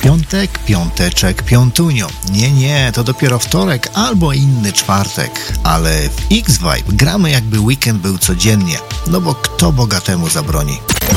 Piątek, piąteczek, piątunio. Nie, to dopiero wtorek albo inny czwartek. Ale w X-Vibe gramy jakby weekend był codziennie. No bo kto bogatemu zabroni?